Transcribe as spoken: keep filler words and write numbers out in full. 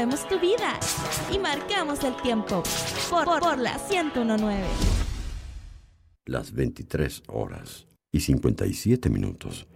movemos tu vida y marcamos el tiempo por, por, por la ciento uno punto nueve. Las veintitrés horas y cincuenta y siete minutos.